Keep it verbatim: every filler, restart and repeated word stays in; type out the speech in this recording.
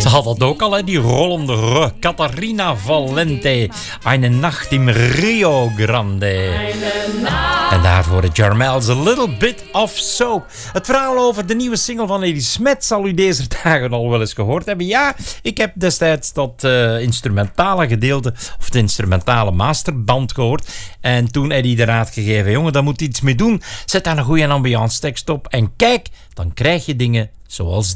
Ze had dat ook al, hè, die rollende R. Catarina Valente. Eine Nacht im Rio Grande. En daarvoor de Jarmels, A Little Bit of Soap. Het verhaal over de nieuwe single van Eddie Smet zal u deze dagen al wel eens gehoord hebben. Ja, ik heb destijds dat uh, instrumentale gedeelte, of de instrumentale masterband gehoord. En toen Eddie de raad gegeven, jongen, daar moet iets mee doen. Zet daar een goede ambiance tekst op. En kijk, dan krijg je dingen zoals